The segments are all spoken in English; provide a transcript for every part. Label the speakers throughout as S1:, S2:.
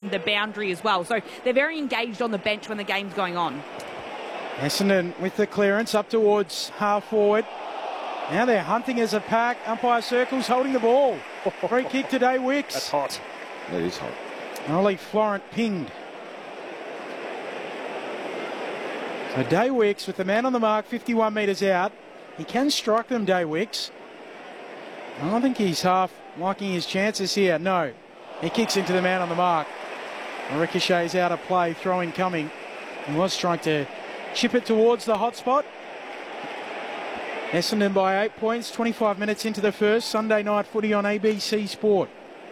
S1: the boundary as well. So they're very engaged on the bench when the game's going on.
S2: Essendon with the clearance up towards half forward. Now they're hunting as a pack. Umpire circles holding the ball. Free kick to Day Wicks.
S3: That's hot.
S4: That is hot.
S2: Ollie Florent pinged. So Day Wicks with the man on the mark, 51 metres out. He can strike them, Day Wicks. I don't think he's half liking his chances here. No. He kicks into the man on the mark. Ricochet's out of play, throwing coming. He was trying to chip it towards the hot spot. Essendon by 8 points, 25 minutes into the first. Sunday night footy on ABC Sport.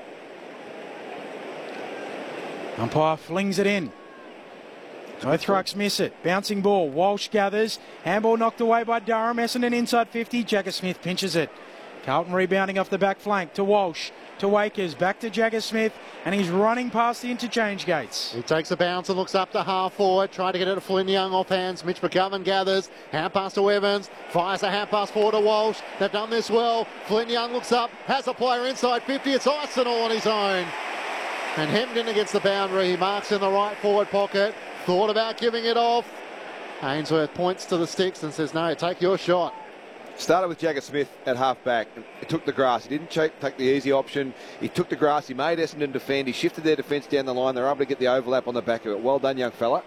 S2: Umpire flings it in. Both rucks miss it. Bouncing ball. Walsh gathers. Handball knocked away by Durham. Essendon inside 50. Jagger Smith pinches it. Carlton rebounding off the back flank to Walsh. To Wakers. Back to Jagger Smith. And he's running past the interchange gates.
S3: He takes a bounce and looks up to half forward. Trying to get it to Flynn Young off hands. Mitch McGovern gathers. Hand pass to Evans. Fires a hand pass forward to Walsh. They've done this well. Flynn Young looks up. Has a player inside 50. It's Arsenal on his own. And hemmed in against the boundary. He marks in the right forward pocket. Thought about giving it off. Ainsworth points to the sticks and says, no, take your shot.
S4: Started with Jagger Smith at half back. He took the grass. He didn't take the easy option. He took the grass. He made Essendon defend. He shifted their defence down the line. They're able to get the overlap on the back of it. Well done, young fella.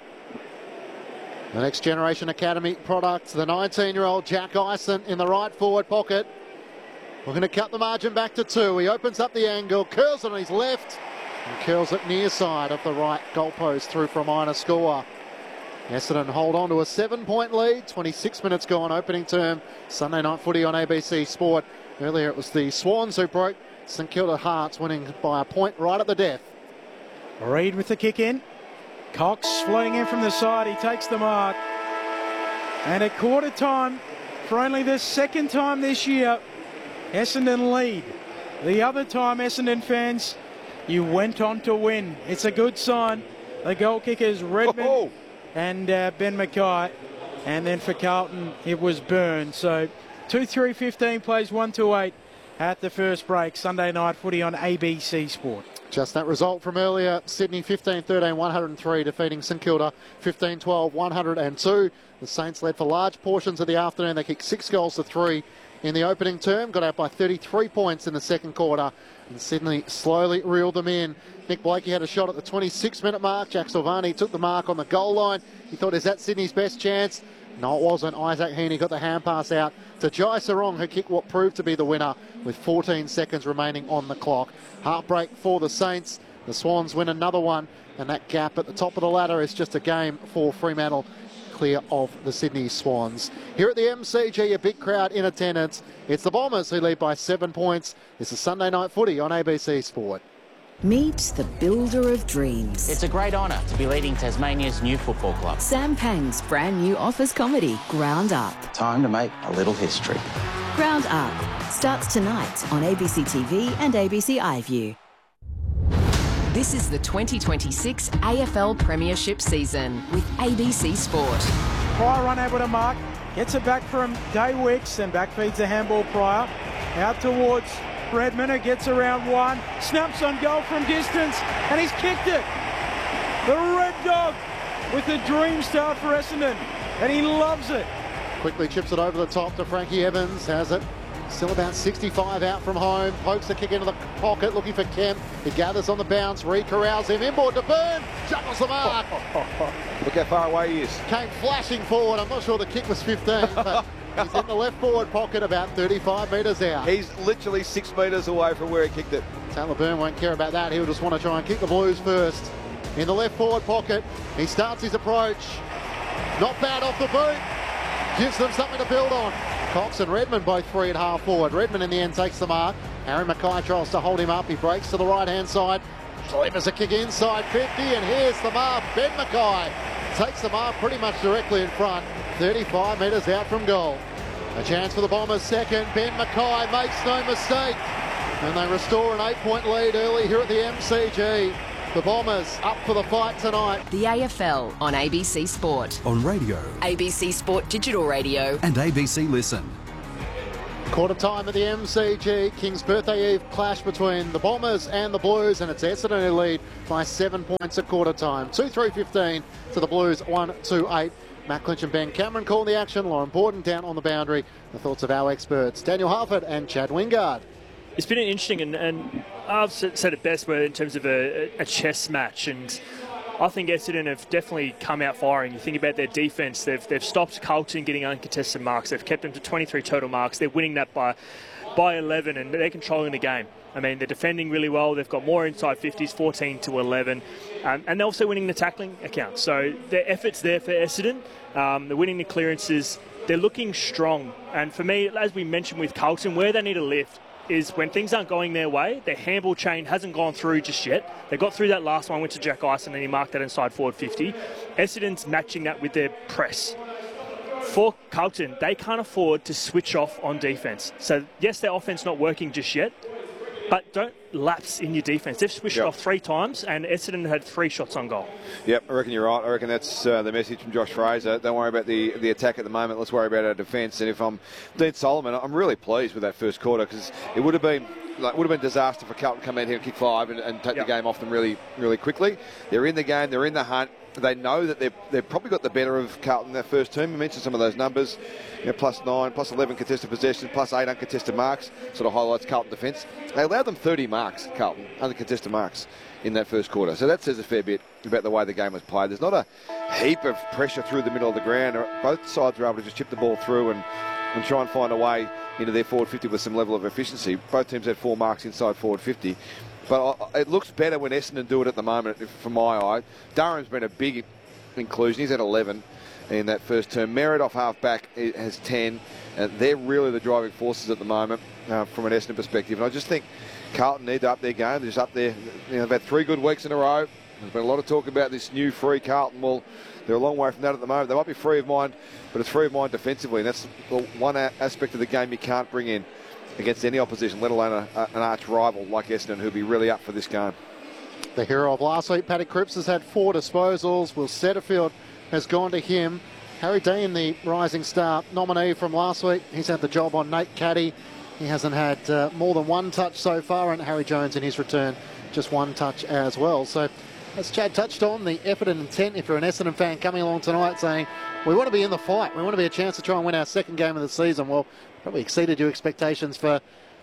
S3: The Next Generation Academy products. The 19-year-old Jack Ison in the right forward pocket. We're going to cut the margin back to 2. He opens up the angle, curls it on his left, and curls it near side of the right goalpost through for a minor score. Essendon hold on to a 7-point lead. 26 minutes gone, opening term. Sunday night footy on ABC Sport. Earlier it was the Swans who broke St Kilda Hearts, winning by a point right at the death.
S2: Reid with the kick in. Cox floating in from the side. He takes the mark. And at quarter time, for only the second time this year, Essendon lead. The other time, Essendon fans, you went on to win. It's a good sign. The goal kickers, Redmond and Ben Mackay. And then for Carlton, it was Burns. So 2-3-15 plays 1-8 at the first break. Sunday night footy on ABC Sport.
S3: Just that result from earlier. Sydney 15-13, 103, defeating St Kilda 15-12, 102. The Saints led for large portions of the afternoon. They kicked 6 goals to 3 in the opening term. Got out by 33 points in the second quarter. And Sydney slowly reeled them in. Nick Blakey had a shot at the 26-minute mark. Jack Silvani took the mark on the goal line. He thought, is that Sydney's best chance? No, it wasn't. Isaac Heaney got the hand pass out to Jai Sarong, who kicked what proved to be the winner with 14 seconds remaining on the clock. Heartbreak for the Saints. The Swans win another one, and that gap at the top of the ladder is just a game for Fremantle, clear of the Sydney Swans. Here at the MCG, a big crowd in attendance. It's the Bombers who lead by 7 points. This is Sunday Night Footy on ABC Sport.
S5: Meet the builder of dreams.
S6: It's a great honour to be leading Tasmania's new football club.
S5: Sam Pang's brand new office comedy, Ground Up.
S6: Time to make a little history.
S5: Ground Up starts tonight on ABC TV and ABC iView. This is the 2026 AFL Premiership season with ABC Sport.
S2: Pryor unable to mark. Gets it back from Day Wicks and back feeds the handball Pryor. Out towards Redmond, who gets around one. Snaps on goal from distance and he's kicked it. The Red Dog with a dream start for Essendon and he loves it.
S3: Quickly chips it over the top to Frankie Evans. Has it. Still about 65 out from home. Pokes the kick into the pocket, looking for Kemp. He gathers on the bounce, corrals him. Inboard to Burn. Juggles the mark.
S4: Look how far away he is.
S3: Came flashing forward. I'm not sure the kick was 15, but he's in the left forward pocket about 35 metres out.
S4: He's literally 6 metres away from where he kicked it.
S3: Taylor Burn won't care about that. He'll just want to try and kick the Blues first. In the left forward pocket, he starts his approach. Not bad off the boot. Gives them something to build on. Cox and Redmond both free at half forward. Redmond in the end takes the mark. Aaron Mackay tries to hold him up. He breaks to the right-hand side. Delivers a kick inside 50, and here's the mark. Ben Mackay takes the mark pretty much directly in front. 35 metres out from goal. A chance for the Bombers second. Ben Mackay makes no mistake. And they restore an 8-point lead early here at the MCG. The Bombers up for the fight tonight.
S5: The AFL on ABC Sport.
S7: On radio.
S5: ABC Sport Digital Radio.
S7: And ABC Listen.
S3: Quarter time at the MCG. King's Birthday Eve clash between the Bombers and the Blues, and it's Essendon who lead by 7 points at quarter time. 2-3-15 to the Blues, 1-2-8. Matt Clinch and Ben Cameron calling the action. Lauren Borden down on the boundary. The thoughts of our experts, Daniel Harford and Chad Wingard.
S7: It's been interesting, and I've said it best in terms of a chess match, and I think Essendon have definitely come out firing. You think about their defence, they've stopped Carlton getting uncontested marks. They've kept them to 23 total marks. They're winning that by 11, and they're controlling the game. I mean, they're defending really well. They've got more inside 50s, 14-11, and they're also winning the tackling account. So their effort's there for Essendon. They're winning the clearances. They're looking strong. And for me, as we mentioned with Carlton, where they need a lift is when things aren't going their way. Their handball chain hasn't gone through just yet. They got through that last one, went to Jack Ison, and he marked that inside forward 50. Essendon's matching that with their press. For Carlton, they can't afford to switch off on defence. So, yes, their offence not working just yet, but don't lapse in your defence. They've switched it off 3 times, and Essendon had 3 shots on goal. Yep,
S4: I reckon you're right. I reckon that's the message from Josh Fraser. Don't worry about the attack at the moment. Let's worry about our defence. And if I'm Dean Solomon, I'm really pleased with that first quarter, because it would have been disaster for Carlton to come out here and kick 5 and take the game off them really, really quickly. They're in the game. They're in the hunt. They know that they've probably got the better of Carlton, their first team. We mentioned some of those numbers, +9, +11 contested possessions, +8 uncontested marks, sort of highlights Carlton defence. They allowed them 30 marks, Carlton, uncontested marks in that first quarter. So that says a fair bit about the way the game was played. There's not a heap of pressure through the middle of the ground. Both sides were able to just chip the ball through and try and find a way into their forward 50 with some level of efficiency. Both teams had 4 marks inside forward 50. But it looks better when Essendon do it at the moment, from my eye. Durham's been a big inclusion. He's had 11 in that first term. Merritt off half-back has 10. They're really the driving forces at the moment from an Essendon perspective. And I just think Carlton need to up their game. They're just up there. They've had 3 good weeks in a row. There's been a lot of talk about this new free Carlton. Well, they're a long way from that at the moment. They might be free of mind, but it's free of mind defensively. And that's one aspect of the game you can't bring in against any opposition, let alone an arch rival like Essendon, who'll be really up for this game.
S3: The hero of last week, Paddy Cripps, has had 4 disposals. Will Setterfield has gone to him. Harry Dean, the rising star nominee from last week, he's had the job on Nate Caddy. He hasn't had more than 1 touch so far, and Harry Jones in his return, just 1 touch as well. So, as Chad touched on, the effort and intent, if you're an Essendon fan coming along tonight saying, we want to be in the fight, we want to be a chance to try and win our second game of the season, well, probably exceeded your expectations for,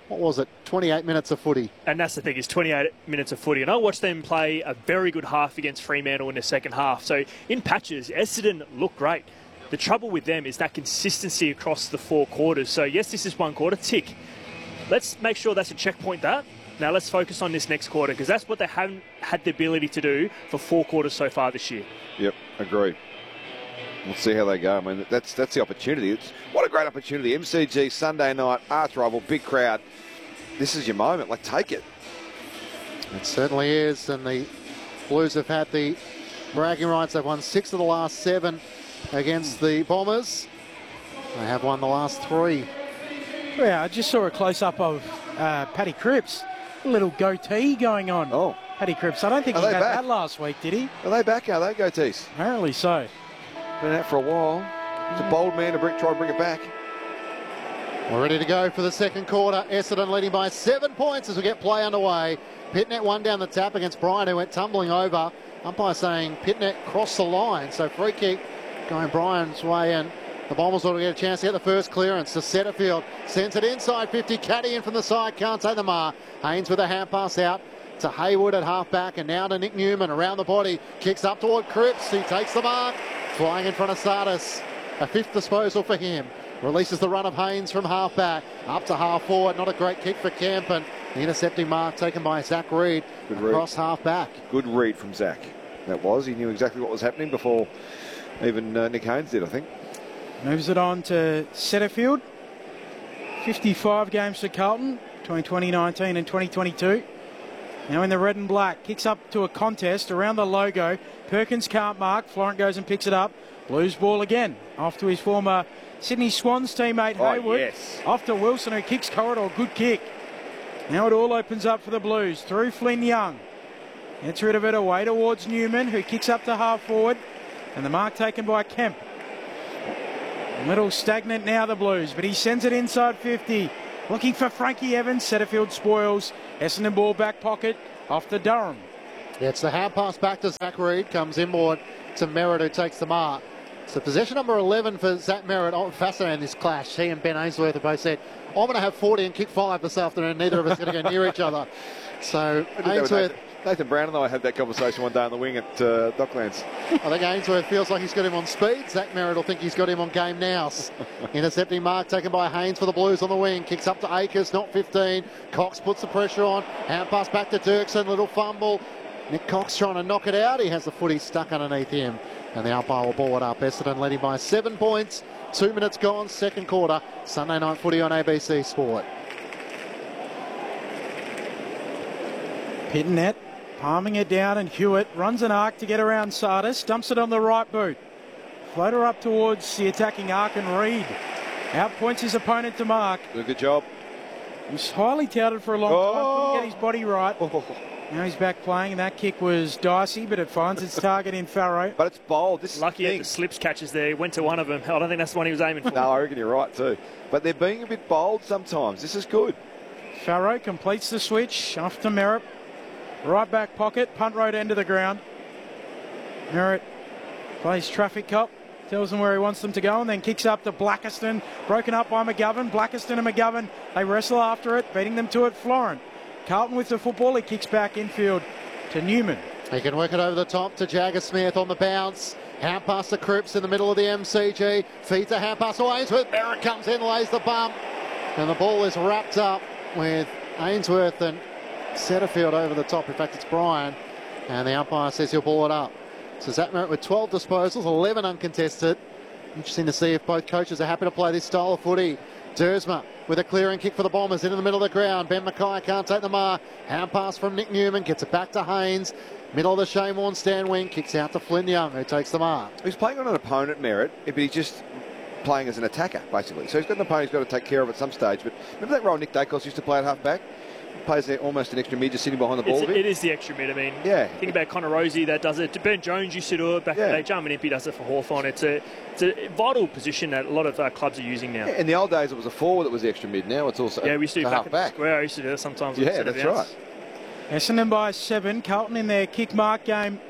S3: 28 minutes of footy.
S7: And that's the thing, is 28 minutes of footy. And I watched them play a very good half against Fremantle in the second half. So in patches, Essendon looked great. The trouble with them is that consistency across the 4 quarters. So yes, this is 1 quarter, tick. Let's make sure that's a checkpoint that. Now let's focus on this next quarter, because that's what they haven't had the ability to do for 4 quarters so far this year.
S4: Yep, agree. We'll see how they go. I mean, that's the opportunity. What a great opportunity. MCG, Sunday night, arch rival, big crowd. This is your moment. Take it.
S3: It certainly is. And the Blues have had the bragging rights. They've won 6 of the last 7 against the Bombers. They have won the last 3.
S2: Yeah, I just saw a close-up of Paddy Cripps. A little goatee going on.
S4: Oh.
S2: Paddy Cripps. I don't think he had that last week, did he?
S4: Are they back? Are they goatees?
S2: Apparently so.
S4: Been out for a while. It's a bold man to try to bring it back.
S3: We're ready to go for the second quarter. Essendon leading by 7 points as we get play underway. Pitnet 1 down the tap against Bryan, who went tumbling over. Umpire saying Pitnet crossed the line. So free kick going Bryan's way, and the Bombers ought to get a chance to get the first clearance. To Setterfield, sends it inside 50. Caddy in from the side, can't take the mark. Haynes with a hand pass out to Hayward at half-back, and now to Nick Newman around the body. Kicks up toward Cripps. He takes the mark. Flying in front of Sardis. A 5th disposal for him. Releases the run of Haynes from half-back. Up to half-forward. Not a great kick for Kemp. And the intercepting mark taken by Zach Reid across half-back.
S4: Good read from Zach. That was. He knew exactly what was happening before even Nick Haynes did, I think.
S2: Moves it on to Setterfield. 55 games for Carlton between 2019 and 2022. Now in the red and black. Kicks up to a contest around the logo. Perkins can't mark. Florent goes and picks it up. Blues ball again. Off to his former Sydney Swans teammate Hayward.
S4: Yes.
S2: Off to Wilson, who kicks corridor. Good kick. Now it all opens up for the Blues. Through Flynn Young. Gets rid of it away towards Newman, who kicks up to half forward. And the mark taken by Kemp. A little stagnant now, the Blues, but he sends it inside 50. Looking for Frankie Evans. Setterfield spoils. Essendon ball back pocket off to Durham.
S3: Yeah, it's the hand pass back to Zach Reid. Comes inboard to Merritt, who takes the mark. So possession number 11 for Zach Merritt. Oh, fascinating, this clash. He and Ben Ainsworth have both said, I'm going to have 40 and kick 5 this afternoon. Neither of us are going to go near each other. So Ainsworth...
S4: Nathan Brown and I had that conversation one day on the wing at Docklands.
S3: I think Ainsworth feels like he's got him on speed. Zach Merritt will think he's got him on game now. Intercepting mark taken by Haynes for the Blues on the wing. Kicks up to Akers, not 15. Cox puts the pressure on. Hand pass back to Dirksen, little fumble. Nick Cox trying to knock it out. He has the footy stuck underneath him. And the umpire will ball it up. Essendon leading by 7 points. 2 minutes gone, second quarter. Sunday night footy on ABC Sport.
S2: Pittonet palming it down, and Hewitt runs an arc to get around Sardis, dumps it on the right boot. Floater up towards the attacking arc, and Reid outpoints his opponent to mark.
S4: Good job.
S2: He was highly touted for a long time, couldn't get his body right. Now he's back playing, and that kick was dicey, but it finds its target in Farrow.
S4: But it's bold. This
S7: Lucky
S4: thing.
S7: at the slips catches there. Went to one of them. I don't think that's the one he was aiming for.
S4: No, I reckon you're right too. But they're being a bit bold sometimes. This is good.
S2: Farrow completes the switch off to Merritt. Right back pocket, punt road end of the ground. Merritt plays traffic cop, tells them where he wants them to go, and then kicks up to Blackiston, broken up by McGovern. Blackiston and McGovern, they wrestle after it, beating them to it. Florent. Carlton with the football, he kicks back infield to Newman.
S3: He can work it over the top to Jagger Smith on the bounce. Hand pass to Cripps in the middle of the MCG. Feeds a hand pass to Ainsworth. Merritt comes in, lays the bump. And the ball is wrapped up with Ainsworth and Setterfield over the top. In fact, it's Brian. And the umpire says he'll ball it up. So Zach Merritt with 12 disposals, 11 uncontested. Interesting to see if both coaches are happy to play this style of footy. Dersma with a clearing kick for the Bombers in the middle of the ground. Ben Mackay can't take the mark. Hand pass from Nick Newman, gets it back to Haynes. Middle of the Shane Warne stand wing, kicks out to Flynn Young, who takes the mark.
S4: He's playing on an opponent, Merritt, but he's just playing as an attacker, basically. So he's got an opponent he's got to take care of at some stage. But remember that role Nick Dacos used to play at half-back? Plays there almost an extra mid, just sitting behind the ball.
S7: It is the extra mid. I mean,
S4: yeah.
S7: Think about Connor Rosie that does it. Ben Jones used to do it back in the day. Jarman Impey does it for Hawthorn. It's a vital position that a lot of clubs are using now.
S4: Yeah, in the old days, it was a forward that was the extra mid. Now it's also
S7: we used to do
S4: half-back.
S7: Square. I used to do it sometimes.
S4: Yeah, that's right.
S2: Essendon by 7. Carlton in their kick mark game.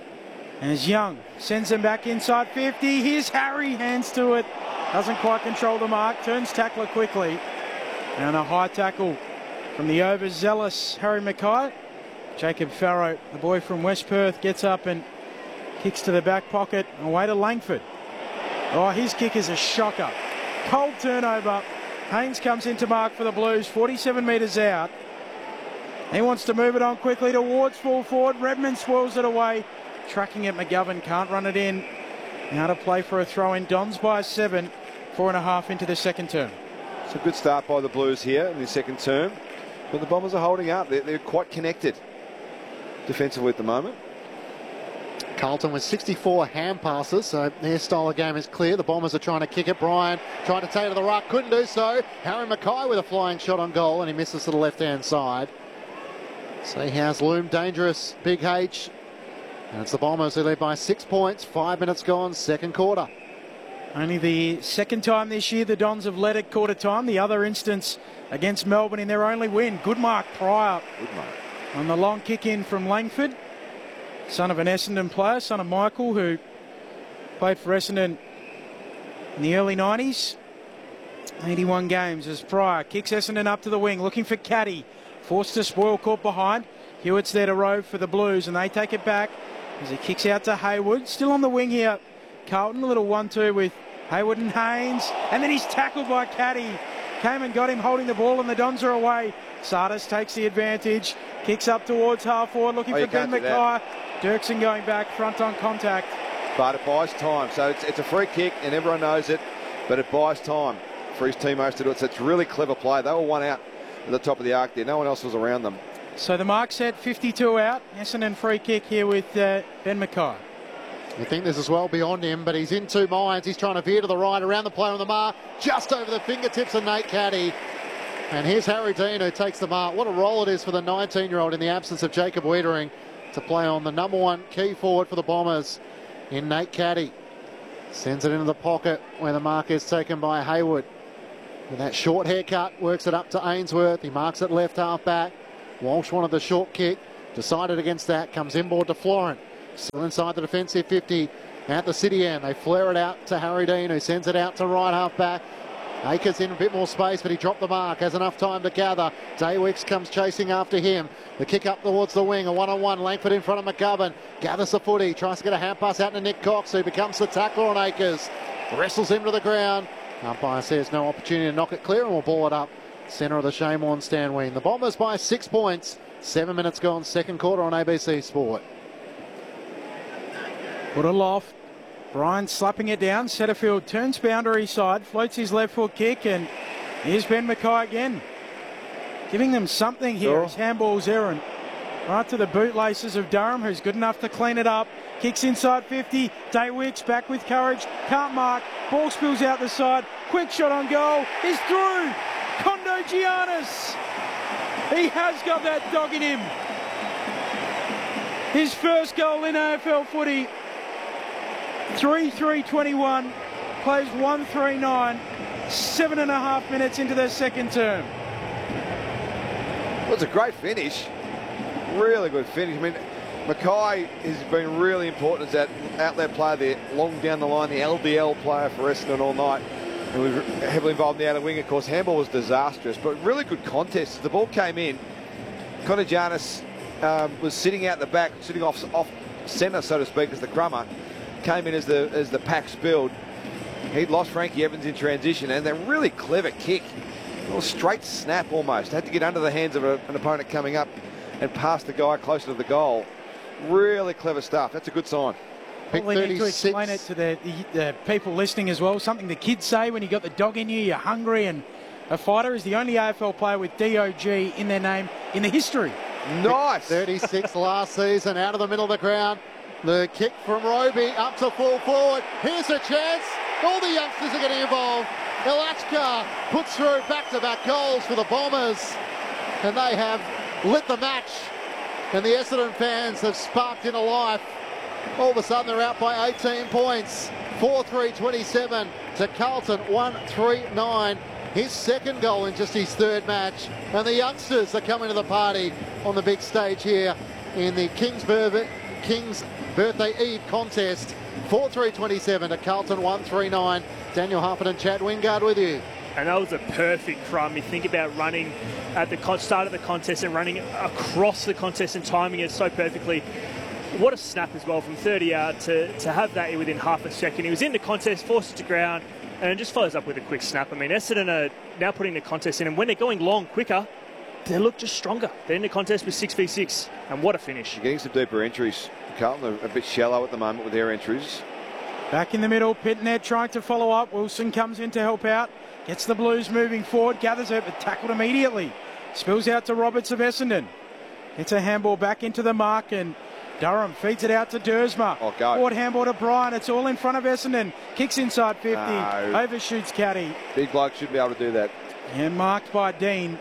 S2: As Young sends them back inside 50. Here's Harry, hands to it. Doesn't quite control the mark. Turns tackler quickly. And a high tackle from the overzealous Harry Mackay. Jacob Farrow, the boy from West Perth, gets up and kicks to the back pocket. Away to Langford. Oh, his kick is a shocker. Cold turnover. Haynes comes into mark for the Blues, 47 metres out. He wants to move it on quickly towards full forward. Redmond swirls it away. Tracking it, McGovern can't run it in. Now to play for a throw in. Dons by 7, 4.5 into the second term.
S4: It's a good start by the Blues here in the second term. But the Bombers are holding up. They're quite connected defensively at the moment.
S3: Carlton with 64 hand passes, so their style of game is clear. The Bombers are trying to kick it. Brian trying to take it to the ruck, couldn't do so. Harry Mackay with a flying shot on goal, and he misses to the left-hand side. So he has loomed dangerous, Big H. And it's the Bombers who lead by 6 points. 5 minutes gone, second quarter.
S2: Only the second time this year the Dons have led at quarter time. The other instance against Melbourne in their only win. Good mark, Pryor.
S4: Good mark.
S2: On the long kick in from Langford. Son of an Essendon player, son of Michael, who played for Essendon in the early 90s. 81 games as Pryor kicks Essendon up to the wing, looking for Caddy. Forced to spoil, caught behind. Hewitt's there to rove for the Blues, and they take it back as he kicks out to Hayward. Still on the wing here. Carlton, a little 1-2 with Hayward and Haynes. And then he's tackled by Caddy. Came and got him holding the ball, and the Dons are away. Sardis takes the advantage. Kicks up towards half forward, looking for Ben Mackay. Dirksen going back, front on contact.
S4: But it buys time. So it's a free kick, and everyone knows it. But it buys time for his teammates to do it. So it's really clever play. They were one out at the top of the arc there. No one else was around them.
S2: So the mark set, 52 out. Essendon free kick here with Ben Mackay.
S3: You think this is well beyond him, but he's in two minds. He's trying to veer to the right, around the player on the mark, just over the fingertips of Nate Caddy. And here's Harry Dean who takes the mark. What a role it is for the 19-year-old in the absence of Jacob Wiedering to play on the number one key forward for the Bombers in Nate Caddy. Sends it into the pocket where the mark is taken by Hayward. With that short haircut, works it up to Ainsworth. He marks it left half back. Walsh wanted the short kick, decided against that, comes inboard to Florent. Still inside the defensive 50 at the city end. They flare it out to Harry Dean, who sends it out to right half back. Akers in a bit more space, but he dropped the mark, has enough time to gather. Daywicks comes chasing after him. The kick up towards the wing, a one-on-one. Langford in front of McGovern, gathers the footy, tries to get a hand pass out to Nick Cox, who becomes the tackler on Akers. Wrestles him to the ground. Umpire says no opportunity to knock it clear, and we'll ball it up. Centre of the Shane Stanween. The Bombers by 6 points. 7 minutes gone, second quarter on ABC Sport.
S2: Put it aloft. Brian slapping it down. Setterfield turns boundary side, floats his left foot kick, and here's Ben Mackay again. Giving them something here. His handball's errant. Right to the bootlaces of Durham, who's good enough to clean it up. Kicks inside 50. Daywicks back with courage. Can't mark. Ball spills out the side. Quick shot on goal. Is through. Kondo Giannis. He has got that dog in him. His first goal in AFL footy. 3-3-21. Plays 1-3-9. 7.5 minutes into their second term.
S4: Well, it's a great finish. Really good finish. I mean, Mackay has been really important as that outlet player there, long down the line, the LDL player for Essendon all night. And was heavily involved in the outer wing. Of course, handball was disastrous, but really good contest. The ball came in. Connor Giannis was sitting out the back, sitting off centre, so to speak, as the crummer. Came in as the pack spilled. He'd lost Frankie Evans in transition, and a really clever kick. A little straight snap almost. Had to get under the hands of an opponent coming up and pass the guy closer to the goal. Really clever stuff. That's a good sign.
S2: Probably need to explain it to the people listening as well. Something the kids say when you got the dog in you, you're hungry, and a fighter is the only AFL player with DOG in their name in the history.
S4: Nice.
S3: 36 last season, out of the middle of the ground. The kick from Roby up to full forward. Here's a chance. All the youngsters are getting involved. Elachka puts through back-to-back goals for the Bombers, and they have lit the match. And the Essendon fans have sparked into life. All of a sudden, they're out by 18 points. 4-3-27 to Carlton, 1-3-9. His second goal in just his third match. And the youngsters are coming to the party on the big stage here in the King's Birthday Eve contest. 4-3-27 to Carlton, 1-3-9. Daniel Harpenden and Chad Wingard with you.
S7: And that was a perfect crumb. You think about running at the start of the contest and running across the contest and timing it so perfectly. What a snap as well from 30 yard to have that within half a second. He was in the contest, forced it to ground, and it just follows up with a quick snap. I mean, Essendon are now putting the contest in, and when they're going long quicker, they look just stronger. They're in the contest with 6v6, and what a finish.
S4: You're getting some deeper entries. Carlton are a bit shallow at the moment with their entries.
S2: Back in the middle, Pitnet trying to follow up. Wilson comes in to help out. Gets the Blues moving forward, gathers it, but tackled immediately. Spills out to Roberts of Essendon. It's a handball back into the mark, and Durham feeds it out to Dersma.
S4: Oh, go.
S2: Forward handball to Bryan. It's all in front of Essendon. Kicks inside 50.
S4: No.
S2: Overshoots Caddy.
S4: Big bloke should be able to do that.
S2: And marked by Dean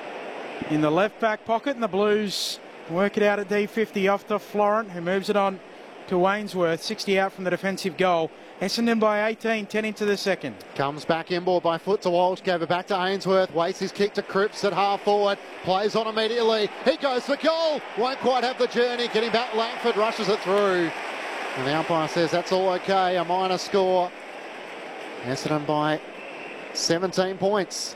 S2: in the left back pocket, and the Blues work it out at D50 off to Florent, who moves it on to Ainsworth. 60 out from the defensive goal. Essendon by 18, 10 into the second.
S3: Comes back inboard by foot to Walsh, gave it back to Ainsworth, wastes his kick to Cripps at half forward, plays on immediately, he goes for goal, won't quite have the journey, getting back Langford, rushes it through. And the umpire says that's all okay, a minor score. Essendon by 17 points.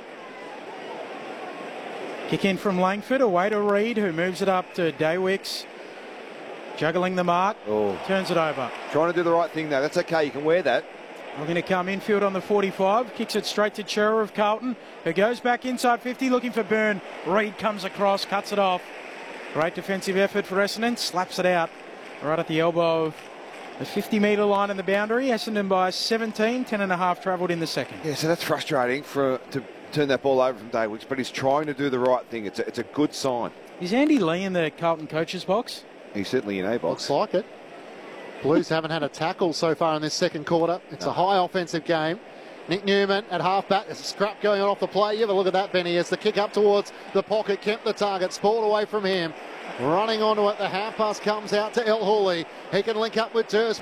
S2: Kick in from Langford, away to Reid, who moves it up to Daywicks. Juggling the mark, turns it over.
S4: Trying to do the right thing though, that's okay, you can wear that.
S2: Looking to come infield on the 45, kicks it straight to Chera of Carlton, who goes back inside 50, looking for Byrne. Reid comes across, cuts it off. Great defensive effort for Essendon, slaps it out right at the elbow of the 50-metre line in the boundary. Essendon by 17, 10.5 travelled in the second.
S4: Yeah, so that's frustrating to turn that ball over from Daywicks, but he's trying to do the right thing. It's a good sign.
S2: Is Andy Lee in the Carlton coach's box?
S4: He's certainly in A box.
S3: Looks like it. Blues haven't had a tackle so far in this second quarter. It's a high offensive game. Nick Newman at half-back. There's a scrap going on off the play. You have a look at that, Benny, as the kick up towards the pocket. Kemp the target. Spalled away from him. Running onto it. The half pass comes out to El Hooley. He can link up with Dersma.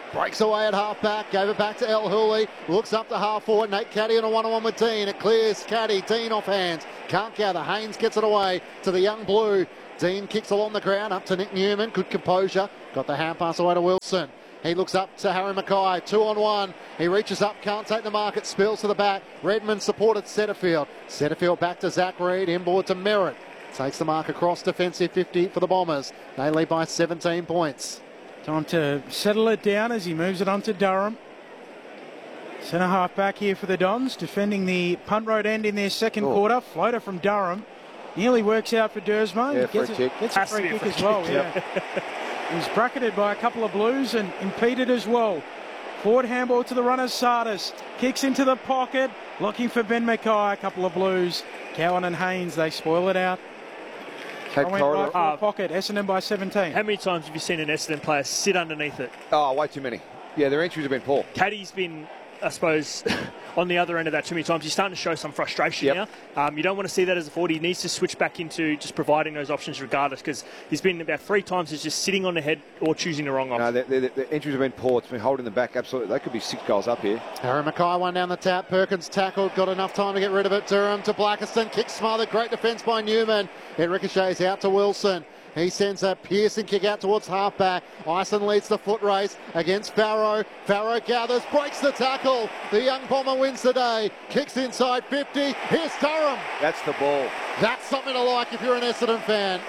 S3: Breaks away at half-back, gave it back to El Hooley, looks up to half-forward, Nate Caddy on a one-on-one with Dean. It clears Caddy, Dean off hands, can't gather. Haynes gets it away to the young blue. Dean kicks along the ground, up to Nick Newman, good composure, got the hand pass away to Wilson. He looks up to Harry Mackay, 2-on-1. He reaches up, can't take the mark, it spills to the back. Redmond supported Setterfield. Setterfield back to Zach Reid, inboard to Merritt. Takes the mark across, defensive 50 for the Bombers. They lead by 17 points.
S2: Time to settle it down as he moves it on to Durham. Centre half back here for the Dons, defending the punt road end in their second quarter. Floater from Durham. Nearly works out for Dersma.
S4: Yeah, free kick.
S2: Gets a free kick as well. Yeah. He was bracketed by a couple of Blues and impeded as well. Forward handball to the runner, Sardis. Kicks into the pocket, looking for Ben Mackay. A couple of Blues. Cowan and Haynes, they spoil it out. Went right for the pocket. Essendon by 17.
S7: How many times have you seen an Essendon player sit underneath it?
S4: Oh, way too many. Yeah, their entries have been poor.
S7: Caddy's been, I suppose, on the other end of that too many times. He's starting to show some frustration now. You don't want to see that as a forward. He needs to switch back into just providing those options regardless, because he's been about 3 times he's just sitting on the head or choosing the wrong option.
S4: No, the entries have been poor. It's been holding them back. Absolutely. They could be 6 goals up here.
S3: Harry Mackay one down the tap. Perkins tackled, got enough time to get rid of it. Durham to Blackiston. Kick smothered. Great defence by Newman. It ricochets out to Wilson. He sends a piercing kick out towards halfback. Ison leads the foot race against Farrow. Farrow gathers, breaks the tackle. The young Bomber wins the day. Kicks inside 50. Here's Durham.
S4: That's the ball.
S3: That's something to like if you're an Essendon fan.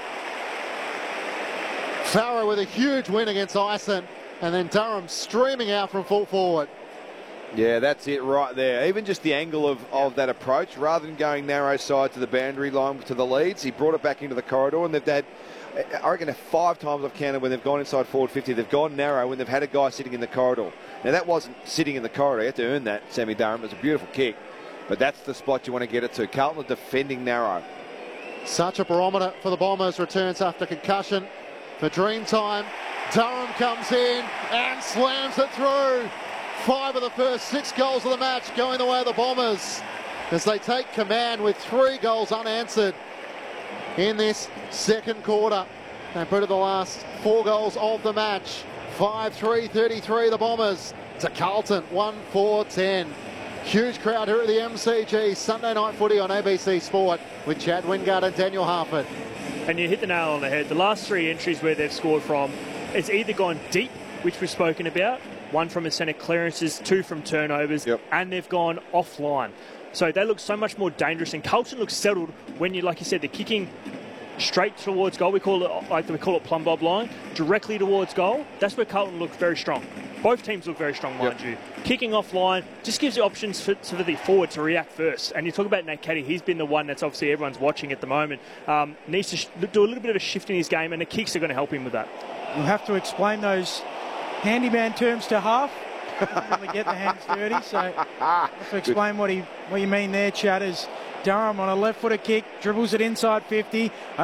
S3: Farrow with a huge win against Ison. And then Durham streaming out from full forward.
S4: Yeah, that's it right there. Even just the angle of that approach, rather than going narrow side to the boundary line to the leads, he brought it back into the corridor, and they've had, I reckon, 5 times I've counted when they've gone inside forward 50, they've gone narrow when they've had a guy sitting in the corridor. Now, that wasn't sitting in the corridor. You had to earn that, Sammy Durham. It was a beautiful kick, but that's the spot you want to get it to. Carlton are defending narrow.
S3: Such a barometer for the Bombers. Returns after concussion for Dreamtime. Durham comes in and slams it through. 5 of the first 6 goals of the match going the way of the Bombers as they take command with 3 goals unanswered in this second quarter. They put the last 4 goals of the match. 5-3-33 the Bombers to Carlton 1-4-10. Huge crowd here at the MCG. Sunday night footy on ABC Sport with Chad Wingard and Daniel Harford.
S7: And you hit the nail on the head. The last 3 entries where they've scored from, it's either gone deep, which we've spoken about, 1 from a centre clearances, 2 from turnovers, and they've gone offline. So they look so much more dangerous, and Carlton looks settled when you, like you said, they're kicking straight towards goal. We call it plumb bob line, directly towards goal. That's where Carlton look very strong. Both teams look very strong, mind you. Kicking offline just gives you options for the forward to react first. And you talk about Nate Caddy, he's been the one that's obviously everyone's watching at the moment. Needs to do a little bit of a shift in his game, and the kicks are going to help him with that.
S2: You'll have to explain those handyman terms to Half. Doesn't really get the hands dirty, so have to explain what you mean there, Chad. Is Durham on a left-footed kick, dribbles it inside 50.